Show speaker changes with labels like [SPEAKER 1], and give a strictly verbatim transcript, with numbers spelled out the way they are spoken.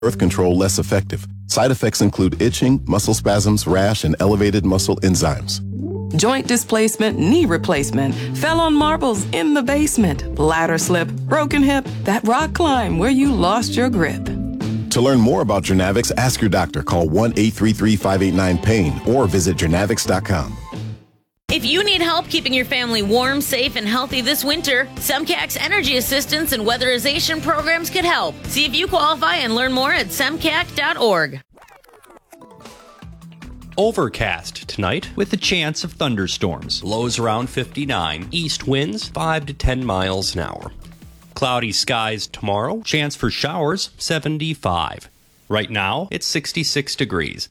[SPEAKER 1] birth control less effective. Side effects include itching, muscle spasms, rash, and elevated muscle enzymes.
[SPEAKER 2] Joint displacement, knee replacement, fell on marbles in the basement, ladder slip, broken hip, that rock climb where you lost your grip.
[SPEAKER 1] To learn more about Journavx, ask your doctor. Call one eight three three, five eight nine, pain or visit Journavx dot com.
[SPEAKER 3] If you need help keeping your family warm, safe, and healthy this winter, SEMCAC's energy assistance and weatherization programs could help. See if you qualify and learn more at semcac dot org.
[SPEAKER 4] Overcast tonight with a chance of thunderstorms. Lows around fifty-nine. East winds five to ten miles an hour. Cloudy skies tomorrow. Chance for showers seventy-five. Right now, it's sixty-six degrees.